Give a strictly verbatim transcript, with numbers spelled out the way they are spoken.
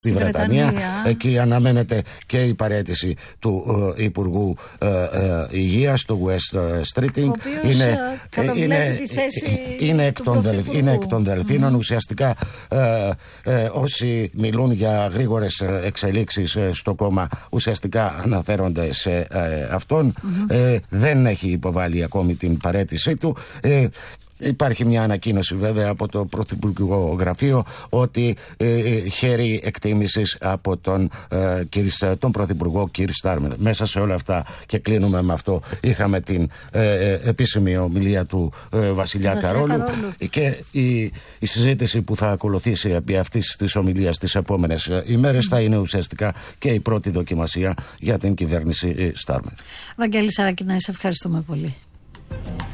Στη Βρετανία. Βρετανία. Εκεί αναμένεται και η παραίτηση του ε, Υπουργού ε, ε, Υγείας, του West Streeting. Ο οποίος είναι, είναι, τη θέση είναι, εκ των δελ, είναι εκ των Δελφίνων. Mm. Ουσιαστικά ε, ε, όσοι μιλούν για γρήγορες εξελίξεις ε, στο κόμμα ουσιαστικά αναφέρονται σε ε, αυτόν. Mm-hmm. Ε, δεν έχει υποβάλει ακόμη την παραίτησή του. Ε, Υπάρχει μια ανακοίνωση βέβαια από το Πρωθυπουργικό Γραφείο ότι ε, χαίρει εκτίμησης από τον, ε, τον Πρωθυπουργό κ. Στάρμερ. Μέσα σε όλα αυτά, και κλείνουμε με αυτό, είχαμε την ε, επίσημη ομιλία του ε, Βασιλιά Καρόλου, Καρόλου και η, η συζήτηση που θα ακολουθήσει επί αυτής της ομιλίας τις επόμενες ημέρες mm. θα είναι ουσιαστικά και η πρώτη δοκιμασία για την κυβέρνηση Στάρμερ. Βαγγέλη Σαρακινά, σε ευχαριστούμε πολύ.